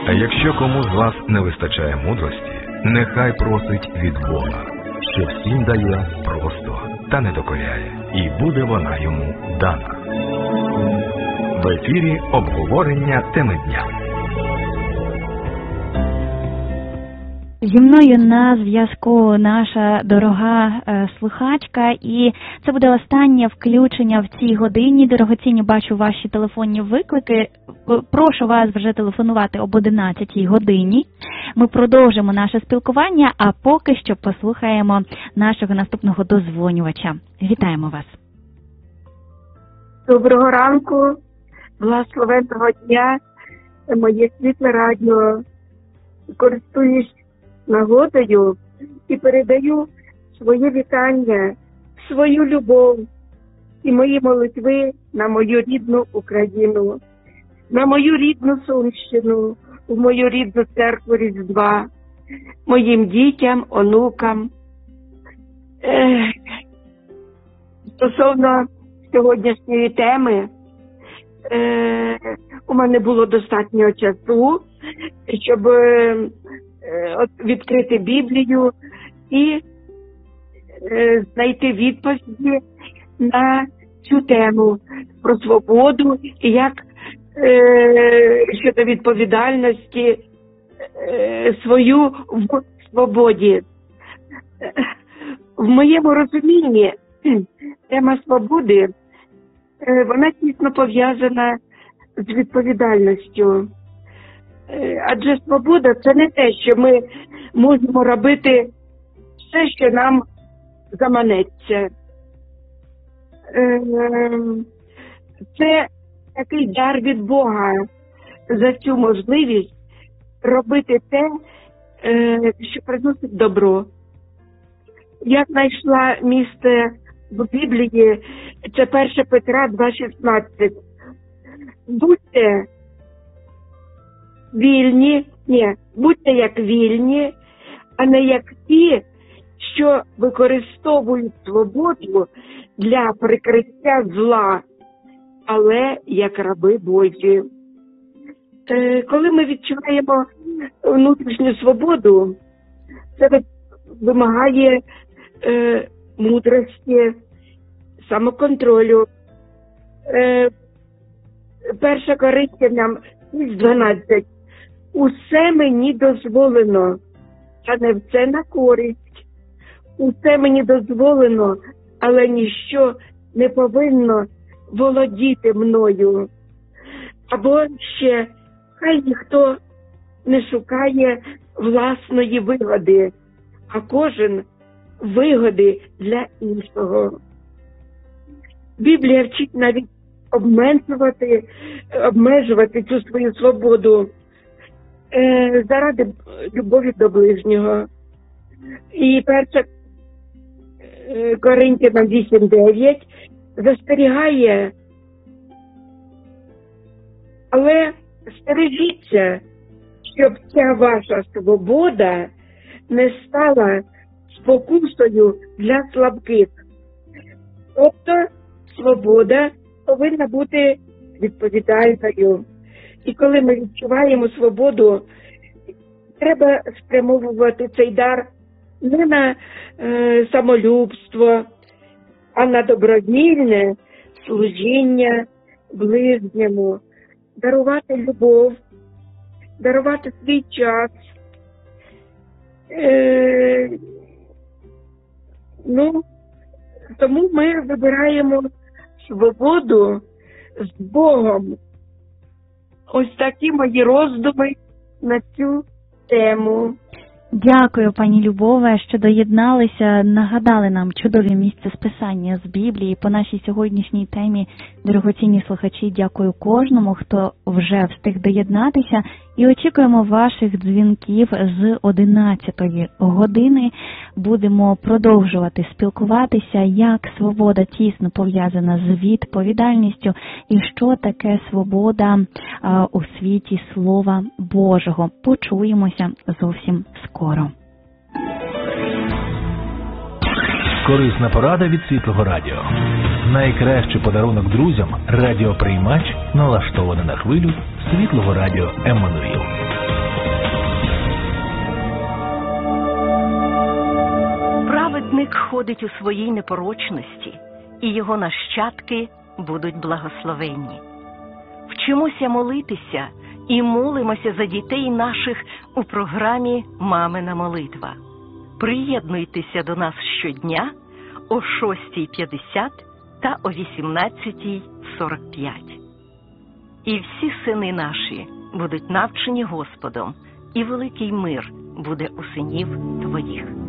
А якщо кому з вас не вистачає мудрості, нехай просить від Бога, що всім дає просто та не докоряє, і буде вона йому дана. В ефірі обговорення теми дня. Зі мною на зв'язку наша дорога слухачка, і це буде останнє включення в цій годині. Дорогоцінні, бачу ваші телефонні виклики. Прошу вас вже телефонувати об 11 годині. Ми продовжимо наше спілкування, а поки що послухаємо нашого наступного дозвонювача. Вітаємо вас. Доброго ранку, благословенного дня, моє світле радіо. Користуюсь нагодою і передаю своє вітання, свою любов і мої молитви на мою рідну Україну, на мою рідну Сумщину, в мою рідну церкву Різдва, моїм дітям, онукам. Стосовно сьогоднішньої теми, у мене було достатньо часу, щоб відкрити Біблію і знайти відповіді на цю тему про свободу і як щодо відповідальності свою в свободі. В моєму розумінні тема свободи, вона тісно пов'язана з відповідальністю. Адже свобода – це не те, що ми можемо робити все, що нам заманеться. Це такий дар від Бога за цю можливість робити те, що приносить добро. Я знайшла місце в Біблії, це 1 Петра 2,16. Будьте як вільні, а не як ті, що використовують свободу для прикриття зла, але як раби Божі. Коли ми відчуваємо внутрішню свободу, це вимагає мудрості, самоконтролю. 1 Коринтянам 12. Усе мені дозволено, а не все на користь. Усе мені дозволено, але ніщо не повинно володіти мною. Або ще, хай ніхто не шукає власної вигоди, а кожен вигоди для іншого. Біблія вчить навіть обмежувати цю свою свободу заради любові до ближнього. І 1 Коринтянам 8:9 застерігає, але стережіться, щоб ця ваша свобода не стала спокусою для слабких. Тобто свобода повинна бути відповідальною. І коли ми відчуваємо свободу, треба спрямовувати цей дар не на самолюбство, а на добровільне служіння ближньому, дарувати любов, дарувати свій час. Тому ми вибираємо свободу з Богом. Ось такі мої роздуми на цю тему. Дякую, пані Любове, що доєдналися, нагадали нам чудові місця списання з Біблії. По нашій сьогоднішній темі, дорогоцінні слухачі, дякую кожному, хто вже встиг доєднатися. І очікуємо ваших дзвінків з 11 години. Будемо продовжувати спілкуватися, як свобода тісно пов'язана з відповідальністю і що таке свобода у світі Слова Божого. Почуємося зовсім скоро. Корисна порада від Світлого Радіо. Найкращий подарунок друзям – радіоприймач, налаштований на хвилю Світлого Радіо Еммануїл. праведник ходить у своїй непорочності, і його нащадки будуть благословенні. Вчимося молитися і молимося за дітей наших у програмі «Мамина молитва». Приєднуйтеся до нас щодня о 6:50 та о 18:45. І всі сини наші будуть навчені Господом, і великий мир буде у синів твоїх.